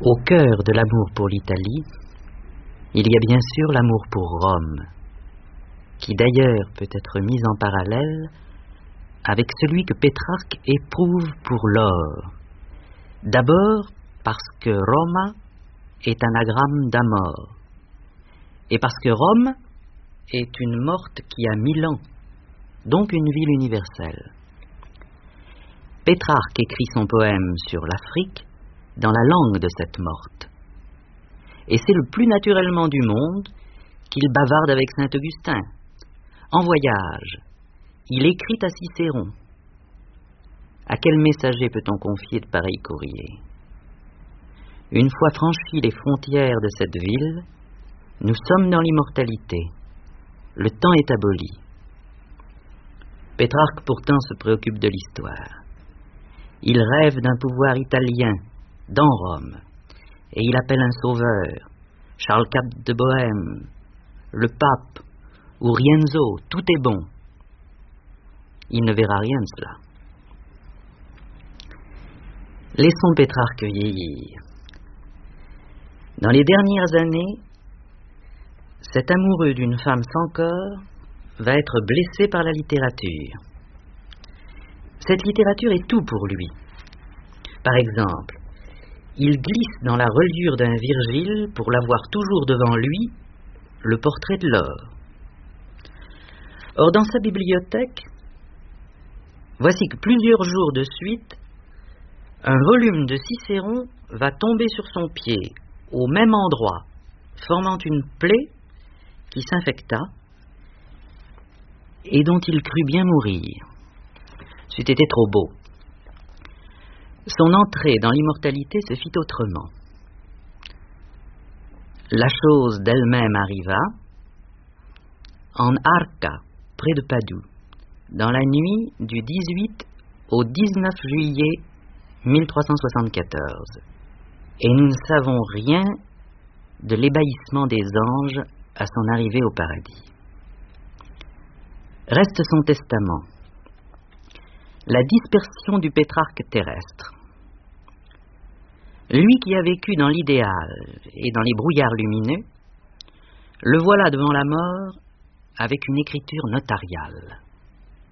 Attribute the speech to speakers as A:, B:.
A: Au cœur de l'amour pour l'Italie, il y a bien sûr l'amour pour Rome, qui d'ailleurs peut être mis en parallèle avec celui que Pétrarque éprouve pour l'or. D'abord parce que Roma est anagramme d'amor, et parce que Rome est une morte qui a 1000 ans, donc une ville universelle. Pétrarque écrit son poème sur l'Afrique dans la langue de cette morte. Et c'est le plus naturellement du monde qu'il bavarde avec Saint-Augustin. En voyage, il écrit à Cicéron. À quel messager peut-on confier de pareils courriers? Une fois franchies les frontières de cette ville, nous sommes dans l'immortalité. Le temps est aboli. Pétrarque pourtant se préoccupe de l'histoire. Il rêve d'un pouvoir italien dans Rome, et il appelle un sauveur, Charles IV de Bohême, le pape, ou Rienzo, tout est bon. Il ne verra rien de cela. Laissons Pétrarque vieillir. Dans les dernières années, cet amoureux d'une femme sans corps va être blessé par la littérature. Cette littérature est tout pour lui. Par exemple, il glisse dans la reliure d'un Virgile pour l'avoir toujours devant lui, le portrait de l'or. Or, dans sa bibliothèque, voici que plusieurs jours de suite, un volume de Cicéron va tomber sur son pied, au même endroit, formant une plaie qui s'infecta et dont il crut bien mourir. C'eût été trop beau. Son entrée dans l'immortalité se fit autrement. La chose d'elle-même arriva en Arca, près de Padoue, dans la nuit du 18 au 19 juillet 1374. Et nous ne savons rien de l'ébahissement des anges à son arrivée au paradis. Reste son testament, la dispersion du Pétrarque terrestre. Lui qui a vécu dans l'idéal et dans les brouillards lumineux, le voilà devant la mort avec une écriture notariale.